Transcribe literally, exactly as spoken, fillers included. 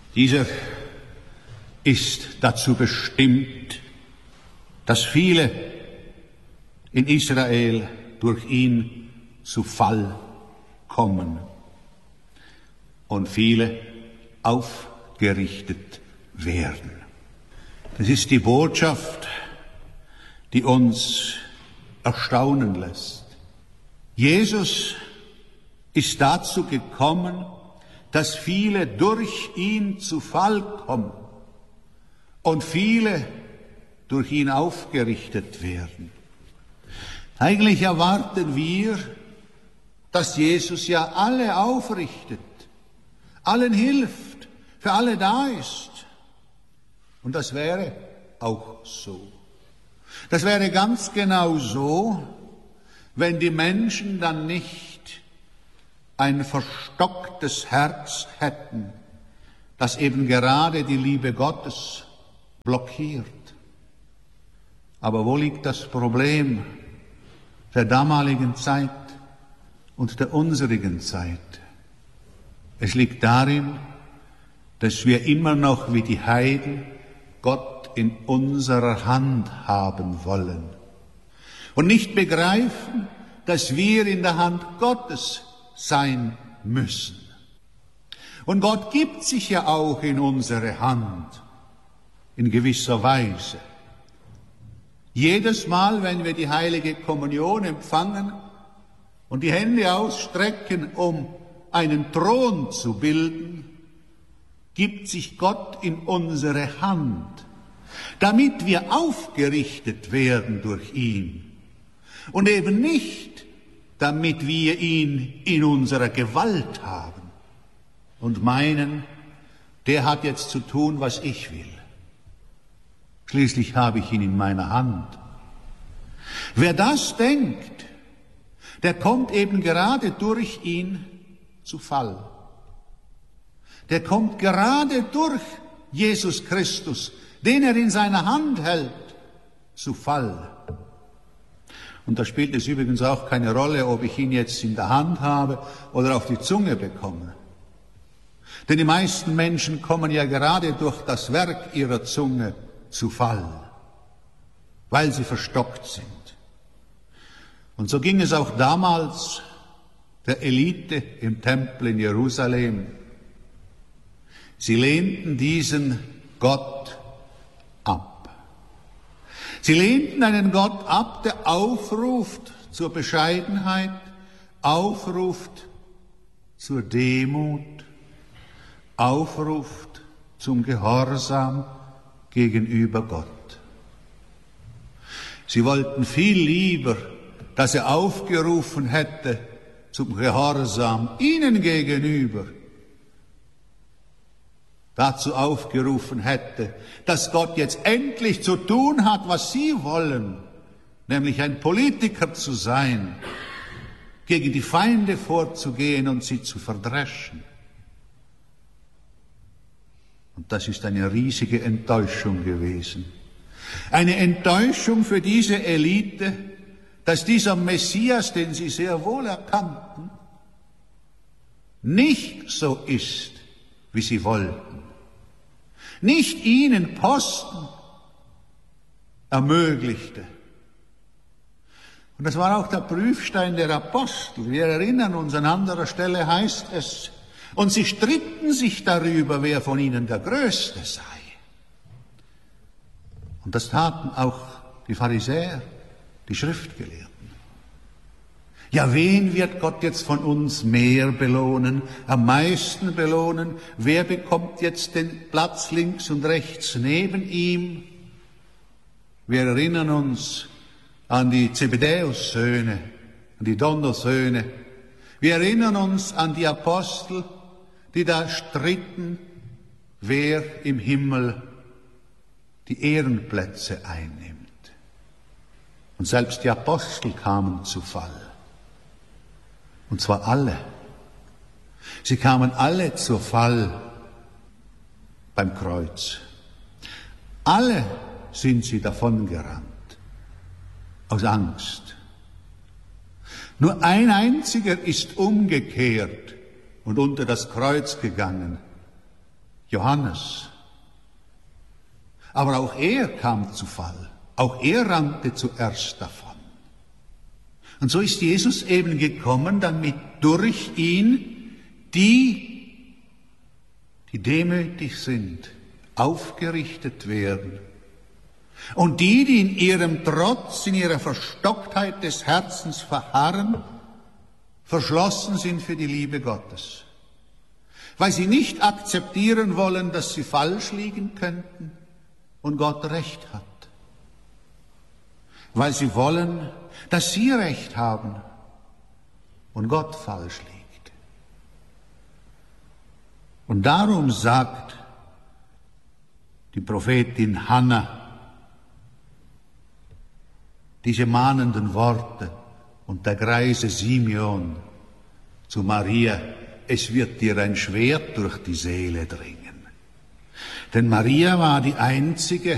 Dieser ist dazu bestimmt, dass viele in Israel durch ihn zu Fall kommen und viele aufgerichtet werden. Das ist die Botschaft, die uns erstaunen lässt. Jesus ist dazu gekommen, dass viele durch ihn zu Fall kommen und viele durch ihn aufgerichtet werden. Eigentlich erwarten wir, dass Jesus ja alle aufrichtet, allen hilft, für alle da ist. Und das wäre auch so. Das wäre ganz genau so, wenn die Menschen dann nicht ein verstocktes Herz hätten, das eben gerade die Liebe Gottes blockiert. Aber wo liegt das Problem der damaligen Zeit und der unserigen Zeit? Es liegt darin, dass wir immer noch wie die Heiden Gott in unserer Hand haben wollen und nicht begreifen, dass wir in der Hand Gottes sein müssen. Und Gott gibt sich ja auch in unsere Hand, in gewisser Weise. Jedes Mal, wenn wir die heilige Kommunion empfangen und die Hände ausstrecken, um einen Thron zu bilden, gibt sich Gott in unsere Hand, damit wir aufgerichtet werden durch ihn und eben nicht, damit wir ihn in unserer Gewalt haben und meinen, der hat jetzt zu tun, was ich will. Schließlich habe ich ihn in meiner Hand. Wer das denkt, der kommt eben gerade durch ihn zu Fall. Der kommt gerade durch Jesus Christus, den er in seiner Hand hält, zu Fall. Und da spielt es übrigens auch keine Rolle, ob ich ihn jetzt in der Hand habe oder auf die Zunge bekomme. Denn die meisten Menschen kommen ja gerade durch das Werk ihrer Zunge zu Fall, weil sie verstockt sind. Und so ging es auch damals der Elite im Tempel in Jerusalem. Sie lehnten diesen Gott ab. Sie lehnten einen Gott ab, der aufruft zur Bescheidenheit, aufruft zur Demut, aufruft zum Gehorsam gegenüber Gott. Sie wollten viel lieber, dass er aufgerufen hätte zum Gehorsam ihnen gegenüber, dazu aufgerufen hätte, dass Gott jetzt endlich zu tun hat, was sie wollen, nämlich ein Politiker zu sein, gegen die Feinde vorzugehen und sie zu verdreschen. Und das ist eine riesige Enttäuschung gewesen. Eine Enttäuschung für diese Elite, dass dieser Messias, den sie sehr wohl erkannten, nicht so ist, wie sie wollten. Nicht ihnen Posten ermöglichte. Und das war auch der Prüfstein der Apostel. Wir erinnern uns, an anderer Stelle heißt es, und sie stritten sich darüber, wer von ihnen der Größte sei. Und das taten auch die Pharisäer, die Schriftgelehrten. Ja, wen wird Gott jetzt von uns mehr belohnen, am meisten belohnen? Wer bekommt jetzt den Platz links und rechts neben ihm? Wir erinnern uns an die Zebedäus-Söhne, an die Donnersöhne. Wir erinnern uns an die Apostel, die da stritten, wer im Himmel die Ehrenplätze einnimmt. Und selbst die Apostel kamen zu Fall. Und zwar alle. Sie kamen alle zu Fall beim Kreuz. Alle sind sie davongerannt, aus Angst. Nur ein einziger ist umgekehrt und unter das Kreuz gegangen. Johannes. Aber auch er kam zu Fall. Auch er rannte zuerst davon. Und so ist Jesus eben gekommen, damit durch ihn die, die demütig sind, aufgerichtet werden. Und die, die in ihrem Trotz, in ihrer Verstocktheit des Herzens verharren, verschlossen sind für die Liebe Gottes. Weil sie nicht akzeptieren wollen, dass sie falsch liegen könnten und Gott Recht hat. Weil sie wollen, dass sie Recht haben und Gott falsch liegt. Und darum sagt die Prophetin Hannah diese mahnenden Worte und der greise Simeon zu Maria: Es wird dir ein Schwert durch die Seele dringen. Denn Maria war die einzige